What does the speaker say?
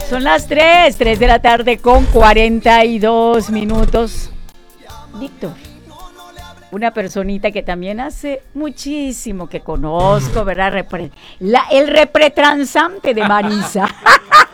Son las 3 de la tarde con 42 minutos. Víctor, una personita que también hace muchísimo que conozco, ¿verdad? El repretransante de Marisa.